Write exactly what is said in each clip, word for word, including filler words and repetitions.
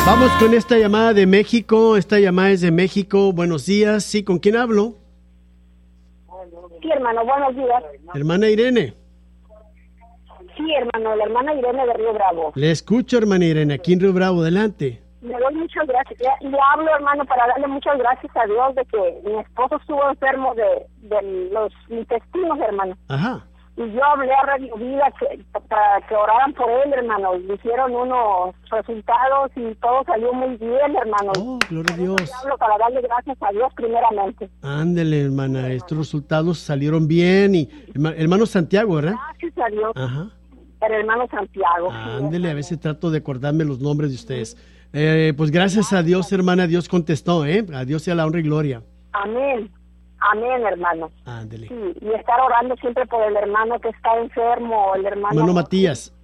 Vamos con esta llamada de México. Esta llamada es de México. Buenos días. Sí, ¿con quién hablo? Sí, hermano, buenos días. Hermana Irene. Sí, hermano, la hermana Irene de Río Bravo. Le escucho, hermana Irene, aquí en Río Bravo. Adelante. Le doy muchas gracias. Le, le hablo, hermano, para darle muchas gracias a Dios de que mi esposo estuvo enfermo de, de los intestinos, hermano. Ajá. Y yo hablé a Radio Vida que, para que oraran por él, hermano. Le hicieron unos resultados y todo salió muy bien, hermano. Oh, gloria a Dios. Le hablo para darle gracias a Dios primeramente. Ándele, hermana, estos resultados salieron bien. Y hermano Santiago, ¿verdad? Gracias a Dios. Ajá. Para el hermano Santiago. Ándele, a veces trato de acordarme los nombres de ustedes. Eh, pues gracias a Dios, hermana, Dios contestó, ¿eh? A Dios sea la honra y gloria. Amén. Amén, hermano. Ándele. Sí, y estar orando siempre por el hermano que está enfermo, el hermano... Hermano Matías.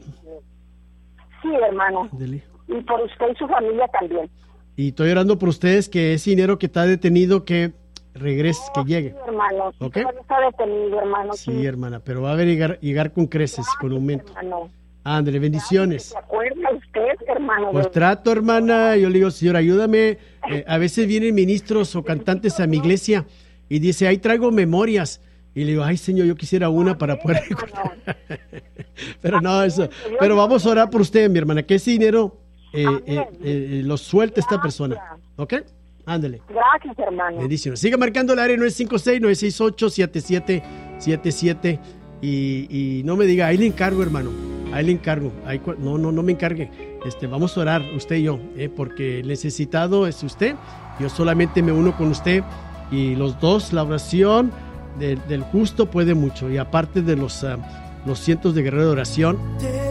Sí, hermano. Ándele. Y por usted y su familia también. Y estoy orando por ustedes que ese dinero que está detenido, que regrese, Oh, que llegue. Sí, hermano. Sí, ¿Ok? todavía está detenido, hermano. Sí, Sí, hermana, pero va a llegar, llegar con creces, con aumento. hermano. Ándele, bendiciones. ¿Se acuerda usted, hermano? Pues de- trato, hermana, yo le digo, Señor, ayúdame. Eh, a veces vienen ministros o cantantes a mi iglesia y dice, ahí traigo memorias. Y le digo, ay, Señor, yo quisiera una para poder recordar. Pero no, eso. Pero vamos a orar por usted, mi hermana, que ese dinero eh, eh, eh, lo suelte esta persona. ¿Ok? Ándele. Gracias, hermano. Bendiciones. Siga marcando el área nueve cinco seis, nueve seis ocho, siete siete siete siete y, y no me diga, ahí le encargo, hermano. Ahí le encargo. Ahí, cu- no, no, no me encargue. Este, vamos a orar, usted y yo, eh, porque el necesitado es usted. Yo solamente me uno con usted y los dos, la oración de- del justo puede mucho. Y aparte de los, ah, los cientos de guerreros de oración,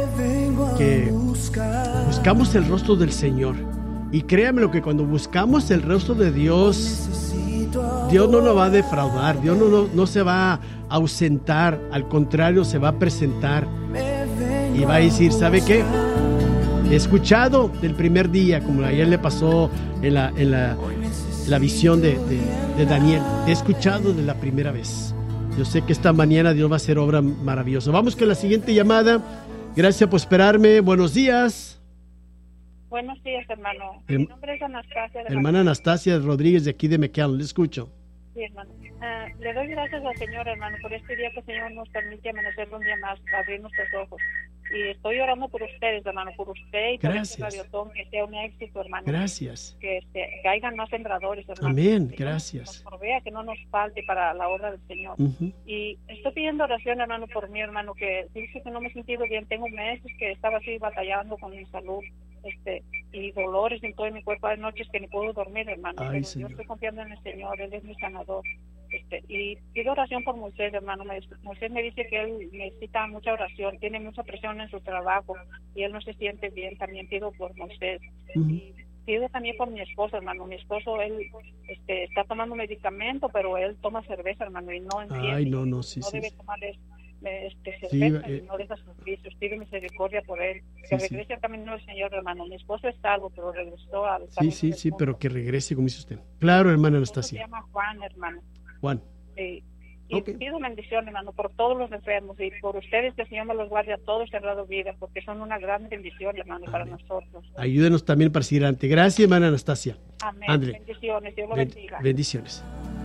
que buscamos el rostro del Señor. Y créame lo que cuando buscamos el rostro de Dios, Dios no nos va a defraudar, Dios no, no, no se va a ausentar, al contrario, se va a presentar y va a decir, ¿sabe qué? He escuchado del primer día, como ayer le pasó en la, en la, en la visión de, de, de Daniel, he escuchado de la primera vez. Yo sé que esta mañana Dios va a hacer obra maravillosa. Vamos con la siguiente llamada. Gracias por esperarme. Buenos días. Buenos días, hermano. Herm- Mi nombre es Anastasia. hermano. Hermana Anastasia Rodríguez de aquí de McAllen, le escucho. Sí, hermano. Ah, le doy gracias al Señor, hermano, por este día que el Señor nos permite amanecer un día más, abrir nuestros ojos. Y estoy orando por ustedes, hermano, por usted y por este Gracias. radiotón, que sea un éxito, hermano. Gracias. Que, este, que hayan más sembradores, hermano. Amén, Que Dios gracias. Nos provea, que no nos falte para la obra del Señor. Ujú. Y estoy pidiendo oración, hermano, por mí, hermano, que dice que no me he sentido bien. Tengo meses que estaba así batallando con mi salud, este, y dolores en todo mi cuerpo. Hay noches que ni puedo dormir, hermano. Ay, pero Señor. yo estoy confiando en el Señor, Él es mi sanador. Este, y pido oración por Moisés, hermano. Me- Moisés me dice que él necesita mucha oración, tiene mucha presión en su trabajo y él no se siente bien. También pido por Moisés. Ujú. Y pido también por mi esposo, hermano. Mi esposo, él este, está tomando medicamento, pero él toma cerveza, hermano, y no entiende. Ay, no, no, sí, no sí, debe sí. tomar es- este, Sí, cerveza eh, y no deja sus vicios. Pido misericordia por él. Sí, Que sí. regrese al camino del Señor, hermano. Mi esposo es salvo, pero regresó al Sí, camino sí, del sí, mundo. pero que regrese, como dice usted. Claro, hermana Mi esposo se Anastasia. llama Juan, hermano. Juan. Sí. Y Ok. pido bendición, hermano, por todos los enfermos y por ustedes, que el Señor me los guarde a todos cerrado vida, porque son una gran bendición, hermano, para Amén. nosotros. Ayúdenos también para seguir adelante. Gracias, hermana Anastasia. Amén. Ándale. Bendiciones, Dios lo Ben- bendiga. bendiciones.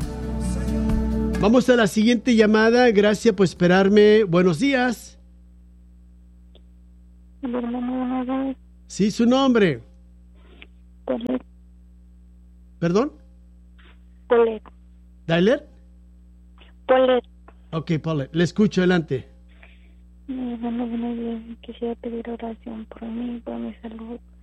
Vamos a la siguiente llamada. Gracias por esperarme. Buenos días. Mi hermano, buenos días. Sí, su nombre. Polet, ¿Perdón? Polet, ¿Tyler? Polet. Ok, Paul, le escucho, adelante. Mi hermano, buenos días. Quisiera pedir oración por mí, por mi salud.